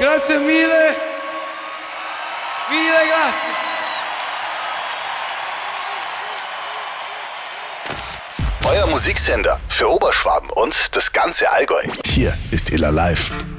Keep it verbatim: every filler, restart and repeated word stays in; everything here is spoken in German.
Grazie mille. Mille grazie. Euer Musiksender für Oberschwaben und das ganze Allgäu. Hier ist Iller Live.